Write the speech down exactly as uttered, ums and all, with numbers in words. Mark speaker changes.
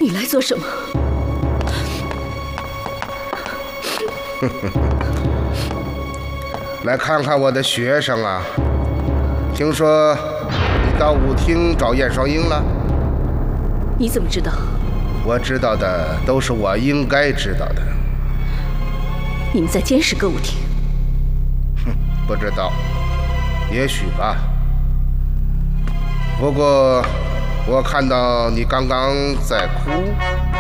Speaker 1: 你来做什么？
Speaker 2: 来看看我的学生啊！听说你到舞厅找燕双英了？
Speaker 1: 你怎么知道？
Speaker 2: 我知道的都是我应该知道的。
Speaker 1: 你们在监视歌舞厅？
Speaker 2: 哼，不知道，也许吧。不过我看到你刚刚在哭。